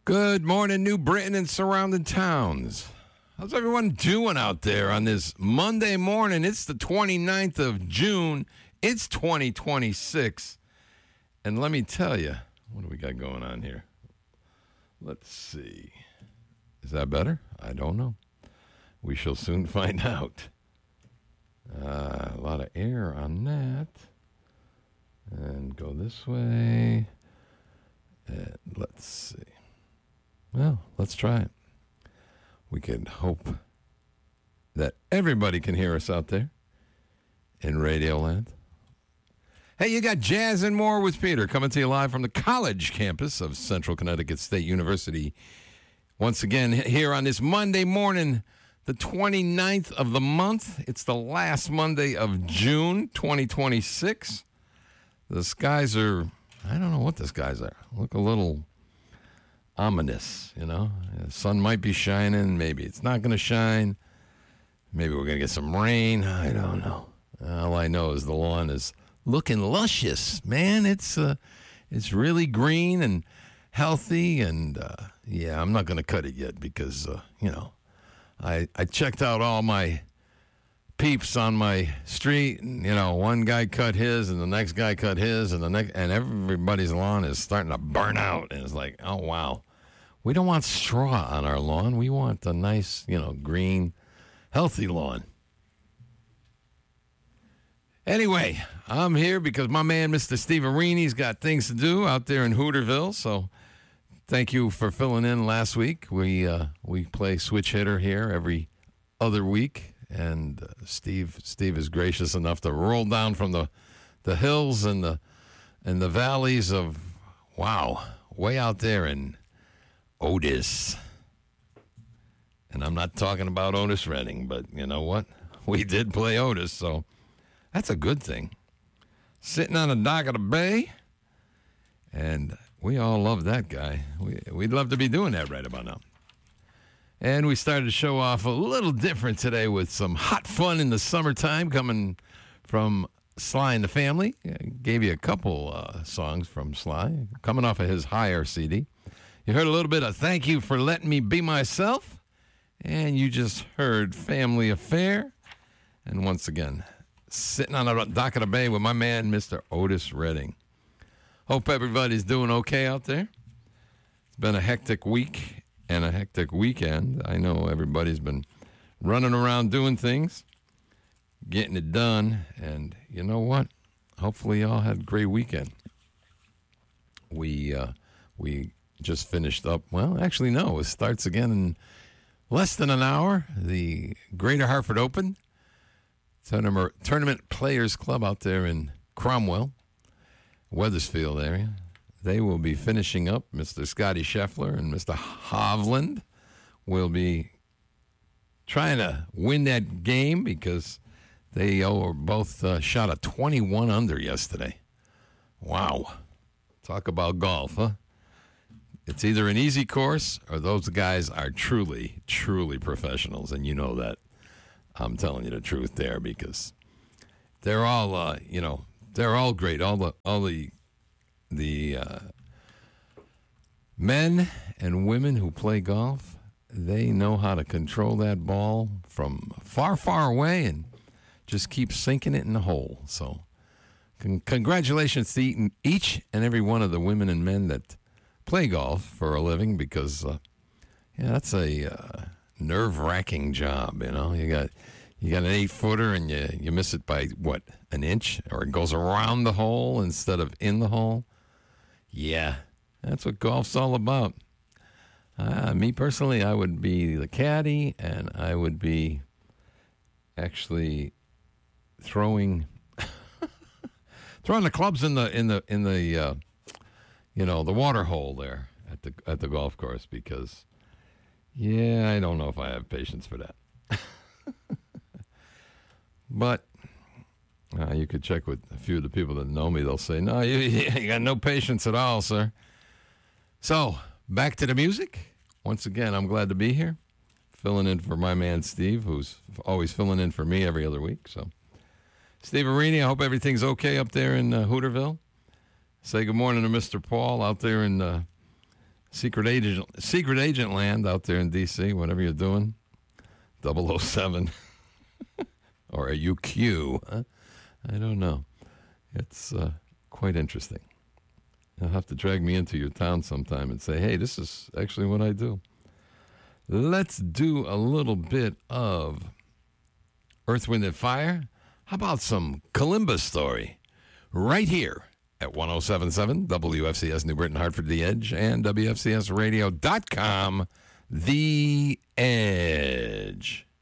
Good morning, New Britain and surrounding towns. How's everyone doing out there on this Monday morning? It's the 29th of June. It's 2026. And let me tell you, what do we got going on here? Let's see. Is that better? I don't know. We shall soon find out. A lot of air on that. And go this way. And let's see. Well, let's try it. We can hope that everybody can hear us out there in Radioland. Hey, you got Jazz and More with Peter coming to you live from the college campus of Central Connecticut State University. Once again, here on this Monday morning, the 29th of the month. It's the last Monday of June, 2026. The skies are, I don't know what the skies are. Look a little ominous, you know. The sun might be shining. Maybe it's not going to shine. Maybe we're going to get some rain. I don't know. All I know is the lawn is looking luscious, man. It's really green and healthy. And, yeah, I'm not going to cut it yet because, I checked out all my peeps on my street, and, one guy cut his, and the next guy cut his, and and everybody's lawn is starting to burn out, and it's like, oh wow, we don't want straw on our lawn. We want a nice, green, healthy lawn. Anyway, I'm here because my man, Mr. Steve Arini's got things to do out there in Hooterville, so thank you for filling in last week. We play switch hitter here every other week. And Steve is gracious enough to roll down from the hills and the valleys of, way out there in Otis. And I'm not talking about Otis Redding, but you know what? We did play Otis, so that's a good thing. Sitting on the dock of the bay, and we all love that guy. We'd love to be doing that right about now. And we started to show off a little different today with some hot fun in the summertime coming from Sly and the Family. I gave you a couple songs from Sly coming off of his Higher CD. You heard a little bit of Thank You for Letting Me Be Myself. And you just heard Family Affair. And once again, sitting on the dock of the bay with my man, Mr. Otis Redding. Hope everybody's doing okay out there. It's been a hectic week and a hectic weekend. I know everybody's been running around doing things, getting it done, and you know what? Hopefully y'all had a great weekend. We just finished up, well, actually no, it starts again in less than an hour, the Greater Hartford Open Tournament Players Club out there in Cromwell, Weathersfield area. They will be finishing up. Mr. Scotty Scheffler and Mr. Hovland will be trying to win that game because they both shot a 21 under yesterday. Wow. Talk about golf, huh? It's either an easy course or those guys are truly, truly professionals, and you know that. I'm telling you the truth there because they're all, they're all great. All the men and women who play golf, they know how to control that ball from far, far away and just keep sinking it in the hole. So congratulations to each and every one of the women and men that play golf for a living because, that's a nerve-wracking job, You got an 8-footer and you miss it by, an inch? Or it goes around the hole instead of in the hole? Yeah, that's what golf's all about. Me personally, I would be the caddy, and I would be actually throwing the clubs in the water hole there at the golf course because, I don't know if I have patience for that. But you could check with a few of the people that know me. They'll say, no, you got no patience at all, sir. So, back to the music. Once again, I'm glad to be here, filling in for my man Steve, who's always filling in for me every other week. So, Steve Arini, I hope everything's okay up there in Hooterville. Say good morning to Mr. Paul out there in Secret agent land out there in D.C., whatever you're doing. 007. Or are you Q? Huh? I don't know. It's quite interesting. You'll have to drag me into your town sometime and say, hey, this is actually what I do. Let's do a little bit of Earth, Wind, and Fire. How about some Kalimba story? Right here at 107.7 WFCS New Britain, Hartford, The Edge, and WFCSradio.com, The Edge.